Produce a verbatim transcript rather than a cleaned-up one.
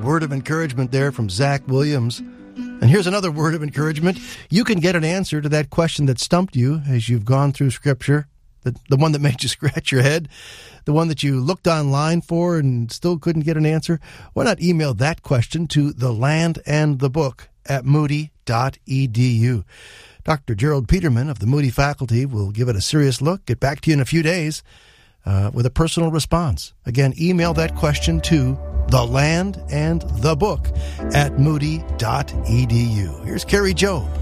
word of encouragement there from Zach Williams. And here's another word of encouragement. You can get an answer to that question that stumped you as you've gone through Scripture, the, the one that made you scratch your head, the one that you looked online for and still couldn't get an answer. Why not email that question to The Land and the Book at moody dot e d u. Doctor Gerald Peterman of the Moody faculty will give it a serious look, get back to you in a few days uh, with a personal response. Again, email that question to The Land and the Book at moody dot e d u. Here's Carrie Job.